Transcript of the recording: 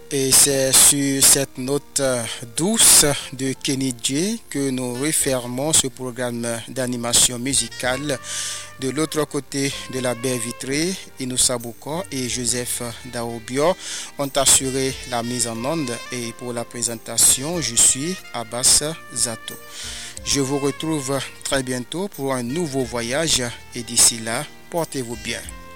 Et c'est sur cette note douce de Kenny J que nous refermons ce programme d'animation musicale. De l'autre côté de la baie vitrée, Inoussa Bouko et Joseph Daobio ont assuré la mise en onde et pour la présentation, je suis Abbas Zato. Je vous retrouve très bientôt pour un nouveau voyage et d'ici là, portez-vous bien.